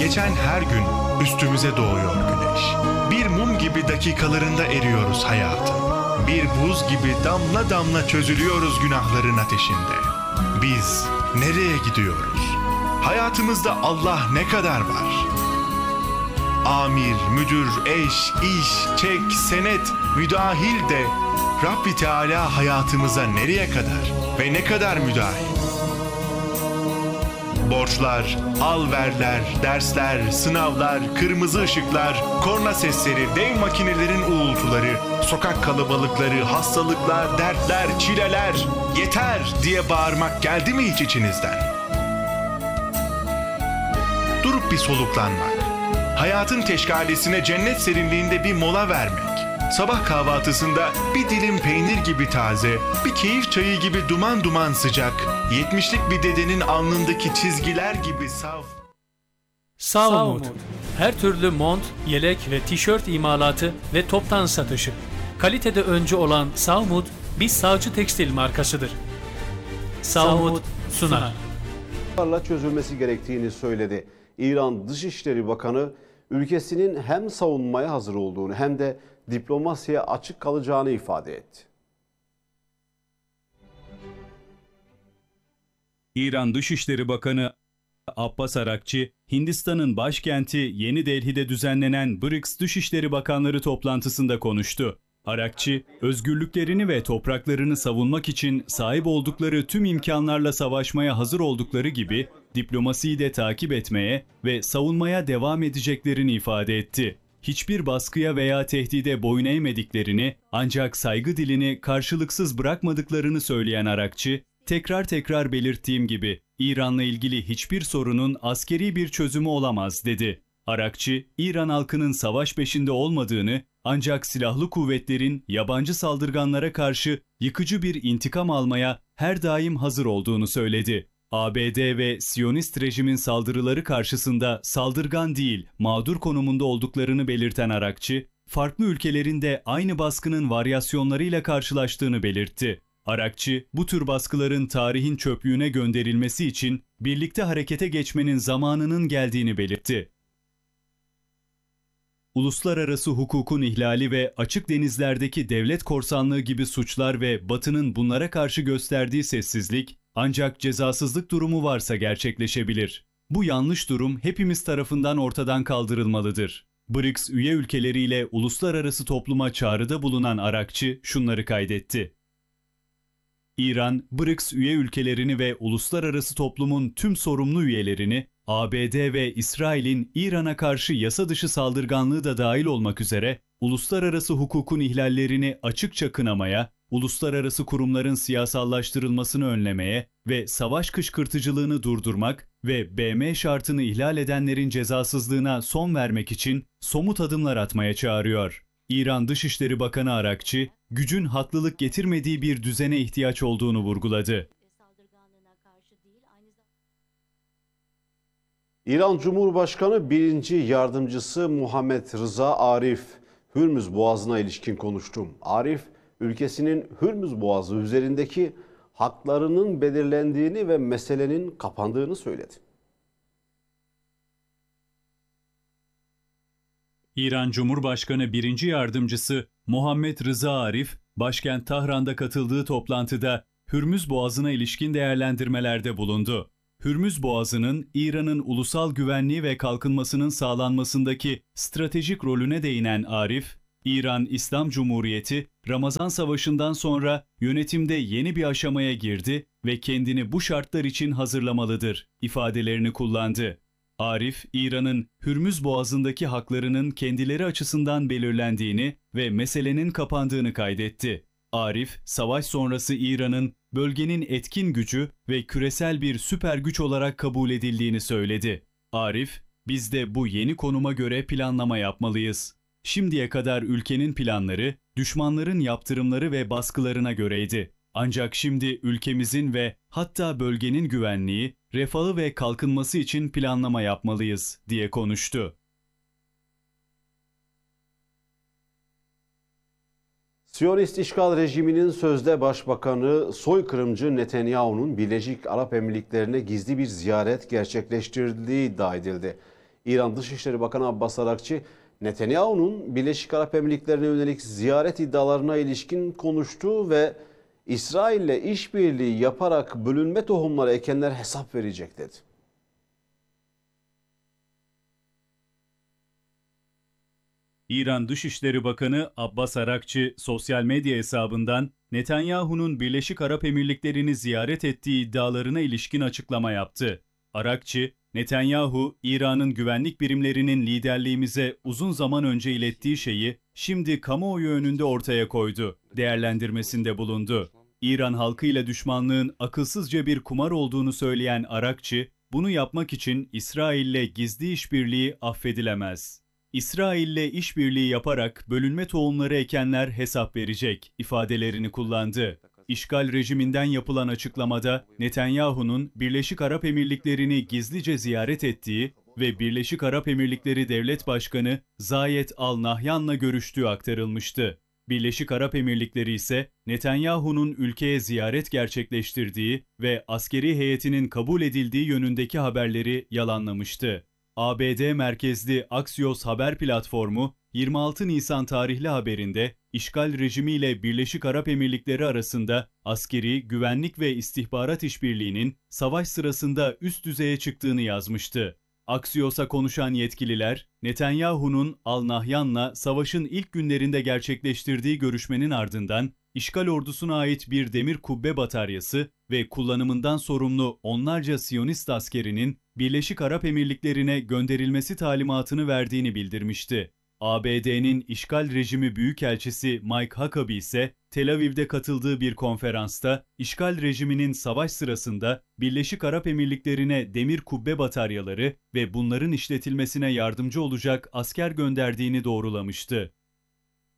Geçen her gün üstümüze doğuyor güneş. Bir mum gibi dakikalarında eriyoruz hayatın. Bir buz gibi damla damla çözülüyoruz günahların ateşinde. Biz nereye gidiyoruz? Hayatımızda Allah ne kadar var? Amir, müdür, eş, iş, çek, senet, müdahil de Rabbi Teala hayatımıza nereye kadar ve ne kadar müdahil? Borçlar, al-verler, dersler, sınavlar, kırmızı ışıklar, korna sesleri, dev makinelerin uğultuları, sokak kalabalıkları, hastalıklar, dertler, çileler, yeter diye bağırmak geldi mi hiç içinizden? Durup bir soluklanmak, hayatın teşkalesine cennet serinliğinde bir mola vermek, sabah kahvaltısında bir dilim peynir gibi taze, bir keyif çayı gibi duman duman sıcak, 70'lik bir dedenin alnındaki çizgiler gibi saf. Savmut, her türlü mont, yelek ve tişört imalatı ve toptan satışı. Kalitede öncü olan Savmut, bir sağcı tekstil markasıdır. Savmut sunar. Çözülmesi gerektiğini söyledi. İran Dışişleri Bakanı ülkesinin hem savunmaya hazır olduğunu hem de diplomasiye açık kalacağını ifade etti. İran Dışişleri Bakanı Abbas Arakçi, Hindistan'ın başkenti Yeni Delhi'de düzenlenen BRICS Dışişleri Bakanları toplantısında konuştu. Arakçi, özgürlüklerini ve topraklarını savunmak için sahip oldukları tüm imkanlarla savaşmaya hazır oldukları gibi diplomasiyi de takip etmeye ve savunmaya devam edeceklerini ifade etti. Hiçbir baskıya veya tehdide boyun eğmediklerini, ancak saygı dilini karşılıksız bırakmadıklarını söyleyen Arakçi, tekrar belirttiğim gibi İran'la ilgili hiçbir sorunun askeri bir çözümü olamaz dedi. Arakçi, İran halkının savaş peşinde olmadığını, ancak silahlı kuvvetlerin yabancı saldırganlara karşı yıkıcı bir intikam almaya her daim hazır olduğunu söyledi. ABD ve Siyonist rejimin saldırıları karşısında saldırgan değil, mağdur konumunda olduklarını belirten Arakçi, farklı ülkelerin de aynı baskının varyasyonlarıyla karşılaştığını belirtti. Arakçi, bu tür baskıların tarihin çöplüğüne gönderilmesi için birlikte harekete geçmenin zamanının geldiğini belirtti. Uluslararası hukukun ihlali ve açık denizlerdeki devlet korsanlığı gibi suçlar ve Batı'nın bunlara karşı gösterdiği sessizlik, ancak cezasızlık durumu varsa gerçekleşebilir. Bu yanlış durum hepimiz tarafından ortadan kaldırılmalıdır. BRICS üye ülkeleriyle uluslararası topluma çağrıda bulunan Arakçı şunları kaydetti. İran, BRICS üye ülkelerini ve uluslararası toplumun tüm sorumlu üyelerini, ABD ve İsrail'in İran'a karşı yasa dışı saldırganlığı da dahil olmak üzere uluslararası hukukun ihlallerini açıkça kınamaya, uluslararası kurumların siyasallaştırılmasını önlemeye ve savaş kışkırtıcılığını durdurmak ve BM şartını ihlal edenlerin cezasızlığına son vermek için somut adımlar atmaya çağırıyor. İran Dışişleri Bakanı Arakçi, gücün haklılık getirmediği bir düzene ihtiyaç olduğunu vurguladı. İran Cumhurbaşkanı 1. Yardımcısı Muhammed Rıza Arif, Hürmüz Boğazı'na ilişkin konuştu. Arif, ülkesinin Hürmüz Boğazı üzerindeki haklarının belirlendiğini ve meselenin kapandığını söyledi. İran Cumhurbaşkanı 1. Yardımcısı Muhammed Rıza Arif, başkent Tahran'da katıldığı toplantıda Hürmüz Boğazı'na ilişkin değerlendirmelerde bulundu. Hürmüz Boğazı'nın İran'ın ulusal güvenliği ve kalkınmasının sağlanmasındaki stratejik rolüne değinen Arif, İran İslam Cumhuriyeti, Ramazan Savaşı'ndan sonra yönetimde yeni bir aşamaya girdi ve kendini bu şartlar için hazırlamalıdır ifadelerini kullandı. Arif, İran'ın Hürmüz Boğazı'ndaki haklarının kendileri açısından belirlendiğini ve meselenin kapandığını kaydetti. Arif, savaş sonrası İran'ın bölgenin etkin gücü ve küresel bir süper güç olarak kabul edildiğini söyledi. Arif, biz de bu yeni konuma göre planlama yapmalıyız. Şimdiye kadar ülkenin planları, düşmanların yaptırımları ve baskılarına göreydi. Ancak şimdi ülkemizin ve hatta bölgenin güvenliği, refahı ve kalkınması için planlama yapmalıyız, diye konuştu. Siyonist işgal rejiminin sözde başbakanı soykırımcı Netanyahu'nun Birleşik Arap Emirlikleri'ne gizli bir ziyaret gerçekleştirdiği iddia edildi. İran Dışişleri Bakanı Abbas Arakçı, Netanyahu'nun Birleşik Arap Emirlikleri'ne yönelik ziyaret iddialarına ilişkin konuştu ve İsrail'le işbirliği yaparak bölünme tohumları ekenler hesap verecek dedi. İran Dışişleri Bakanı Abbas Arakçı sosyal medya hesabından Netanyahu'nun Birleşik Arap Emirlikleri'ni ziyaret ettiği iddialarına ilişkin açıklama yaptı. Arakçı, Netanyahu, İran'ın güvenlik birimlerinin liderliğimize uzun zaman önce ilettiği şeyi şimdi kamuoyu önünde ortaya koydu değerlendirmesinde bulundu. İran halkıyla düşmanlığın akılsızca bir kumar olduğunu söyleyen Arakçı, bunu yapmak için İsrail'le gizli işbirliği affedilemez. İsrail'le işbirliği yaparak bölünme tohumları ekenler hesap verecek ifadelerini kullandı. İşgal rejiminden yapılan açıklamada Netanyahu'nun Birleşik Arap Emirlikleri'ni gizlice ziyaret ettiği ve Birleşik Arap Emirlikleri Devlet Başkanı Zayed Al Nahyan'la görüştüğü aktarılmıştı. Birleşik Arap Emirlikleri ise Netanyahu'nun ülkeye ziyaret gerçekleştirdiği ve askeri heyetinin kabul edildiği yönündeki haberleri yalanlamıştı. ABD merkezli Axios haber platformu 26 Nisan tarihli haberinde işgal rejimiyle Birleşik Arap Emirlikleri arasında askeri, güvenlik ve istihbarat işbirliğinin savaş sırasında üst düzeye çıktığını yazmıştı. Axios'a konuşan yetkililer, Netanyahu'nun Al Nahyan'la savaşın ilk günlerinde gerçekleştirdiği görüşmenin ardından işgal ordusuna ait bir demir kubbe bataryası ve kullanımından sorumlu onlarca Siyonist askerinin Birleşik Arap Emirlikleri'ne gönderilmesi talimatını verdiğini bildirmişti. ABD'nin işgal rejimi büyükelçisi Mike Huckabee ise Tel Aviv'de katıldığı bir konferansta işgal rejiminin savaş sırasında Birleşik Arap Emirlikleri'ne demir kubbe bataryaları ve bunların işletilmesine yardımcı olacak asker gönderdiğini doğrulamıştı.